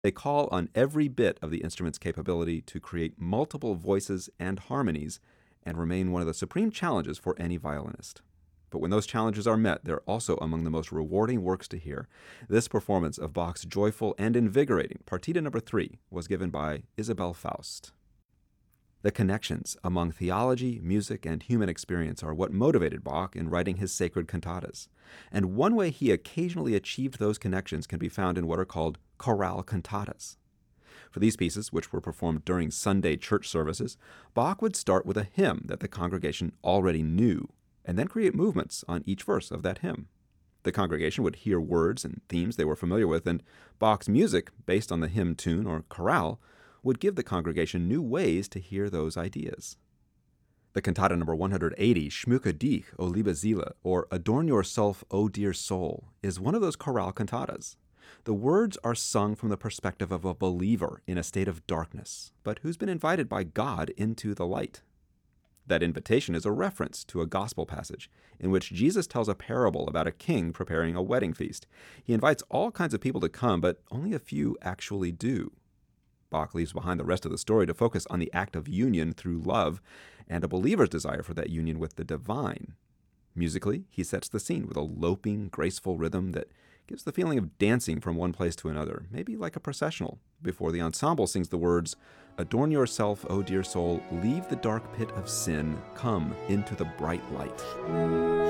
They call on every bit of the instrument's capability to create multiple voices and harmonies and remain one of the supreme challenges for any violinist. But when those challenges are met, they're also among the most rewarding works to hear. This performance of Bach's joyful and invigorating Partita No. 3 was given by Isabel Faust. The connections among theology, music, and human experience are what motivated Bach in writing his sacred cantatas. And one way he occasionally achieved those connections can be found in what are called chorale cantatas. For these pieces, which were performed during Sunday church services, Bach would start with a hymn that the congregation already knew, and then create movements on each verse of that hymn. The congregation would hear words and themes they were familiar with, and Bach's music, based on the hymn tune or chorale, would give the congregation new ways to hear those ideas. The cantata number 180, Schmücke dich, O liebe Seele, or Adorn Yourself, O Dear Soul, is one of those chorale cantatas. The words are sung from the perspective of a believer in a state of darkness, but who's been invited by God into the light. That invitation is a reference to a gospel passage in which Jesus tells a parable about a king preparing a wedding feast. He invites all kinds of people to come, but only a few actually do. Bach leaves behind the rest of the story to focus on the act of union through love and a believer's desire for that union with the divine. Musically, he sets the scene with a loping, graceful rhythm that gives the feeling of dancing from one place to another, maybe like a processional, before the ensemble sings the words, Adorn yourself, O dear soul, leave the dark pit of sin, come into the bright light.